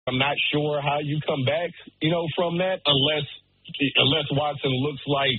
I'm not sure how you come back, from that unless Watson looks like,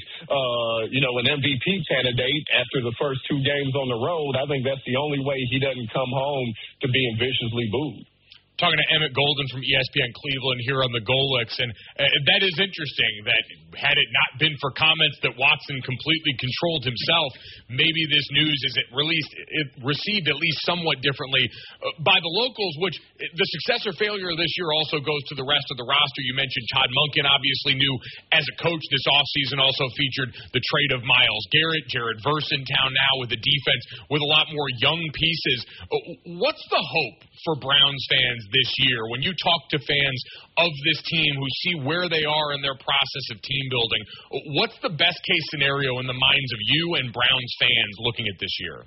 an MVP candidate after the first 2 games on the road. I think that's the only way he doesn't come home to being viciously booed. Talking to Emmett Golden from ESPN Cleveland here on the Golix, and that is interesting that had it not been for comments that Watson completely controlled himself, maybe this news is received at least somewhat differently by the locals, which the success or failure of this year also goes to the rest of the roster. You mentioned Todd Monken, obviously new as a coach this offseason, also featured the trade of Myles Garrett, Jared Verse in town now with the defense with a lot more young pieces. What's the hope for Browns fans this year when you talk to fans of this team who see where they are in their process of team building? What's the best case scenario in the minds of you and Browns fans looking at this year?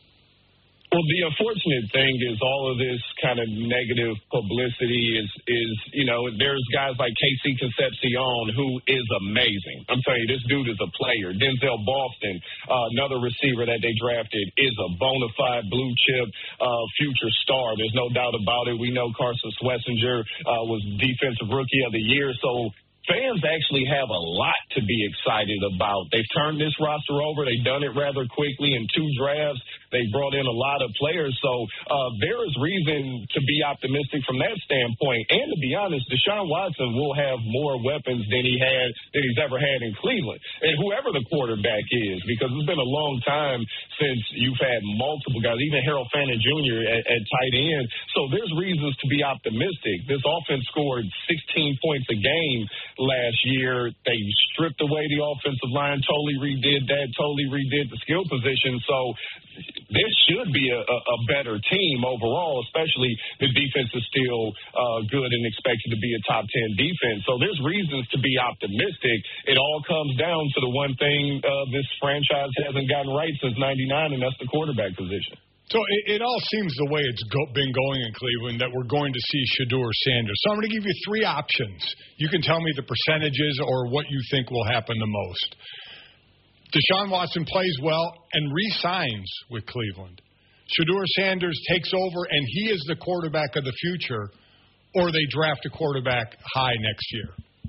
Well, the unfortunate thing is all of this kind of negative publicity is there's guys like Casey Concepcion who is amazing. I'm telling you, this dude is a player. Denzel Boston, another receiver that they drafted, is a bona fide blue chip future star. There's no doubt about it. We know Carson Schlesinger was Defensive Rookie of the Year, so fans actually have a lot to be excited about. They've turned this roster over. They've done it rather quickly in 2 drafts. They brought in a lot of players. So there is reason to be optimistic from that standpoint. And to be honest, Deshaun Watson will have more weapons than he's ever had in Cleveland. And whoever the quarterback is, because it's been a long time since you've had multiple guys, even Harold Fannin Jr. at tight end. So there's reasons to be optimistic. This offense scored 16 points a game last year. They stripped away the offensive line, totally redid the skill position. So this should be a better team overall, especially the defense is still good and expected to be a top 10 defense. So there's reasons to be optimistic. It all comes down to the one thing this franchise hasn't gotten right since '99, and that's the quarterback position. So it all seems the way it's been going in Cleveland that we're going to see Shedeur Sanders. So I'm going to give you 3 options. You can tell me the percentages or what you think will happen the most. Deshaun Watson plays well and re-signs with Cleveland. Shedeur Sanders takes over and he is the quarterback of the future, or they draft a quarterback high next year.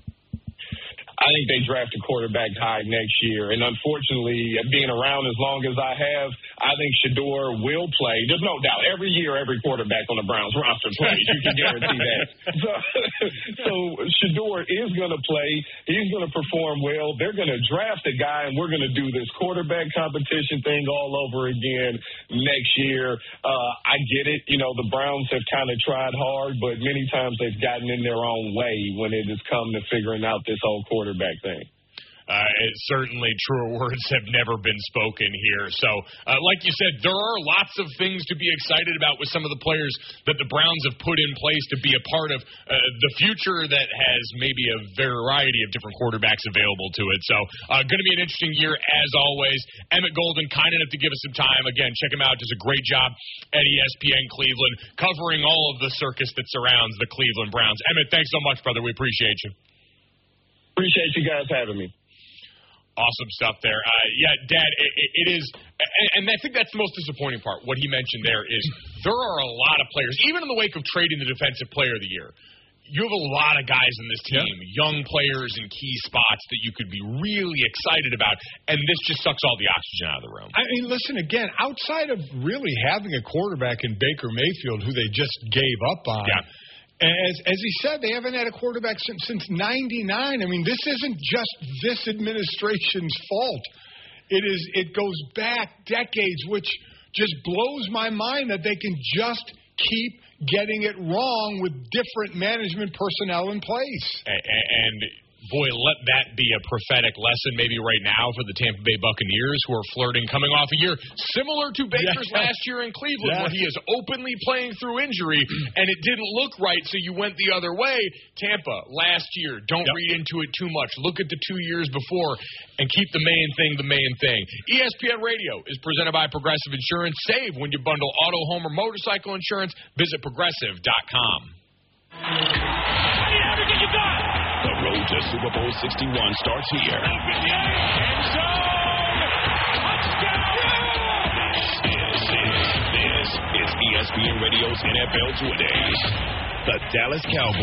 I think they draft a quarterback high next year. And unfortunately, being around as long as I have, I think Shedeur will play. There's no doubt. Every year, every quarterback on the Browns roster plays. You can guarantee that. So Shedeur is going to play. He's going to perform well. They're going to draft a guy, and we're going to do this quarterback competition thing all over again next year. I get it. The Browns have kind of tried hard, but many times they've gotten in their own way when it has come to figuring out this whole quarterback thing. Certainly truer words have never been spoken here. So, like you said, there are lots of things to be excited about with some of the players that the Browns have put in place to be a part of the future that has maybe a variety of different quarterbacks available to it. So, going to be an interesting year as always. Emmett Golden, kind enough to give us some time. Again, check him out. Does a great job at ESPN Cleveland, covering all of the circus that surrounds the Cleveland Browns. Emmett, thanks so much, brother. We appreciate you. Appreciate you guys having me. Awesome stuff there. Dad, it is, and I think that's the most disappointing part. What he mentioned there is there are a lot of players, even in the wake of trading the Defensive Player of the Year, you have a lot of guys in this team, young players in key spots that you could be really excited about, and this just sucks all the oxygen out of the room. I mean, listen, again, outside of really having a quarterback in Baker Mayfield who they just gave up on, As he said, they haven't had a quarterback since '99. I mean, this isn't just this administration's fault. It goes back decades, which just blows my mind that they can just keep getting it wrong with different management personnel in place. And boy, let that be a prophetic lesson maybe right now for the Tampa Bay Buccaneers, who are flirting, coming off a year similar to Baker's last year in Cleveland, where he is openly playing through injury, and it didn't look right, so you went the other way. Tampa, last year, don't read into it too much. Look at the 2 years before and keep the main thing the main thing. ESPN Radio is presented by Progressive Insurance. Save when you bundle auto, home, or motorcycle insurance. Visit Progressive.com. Everything you got! The road to Super Bowl 61 starts here. This is ESPN Radio's NFL 2-a-Days. the Dallas Cowboys.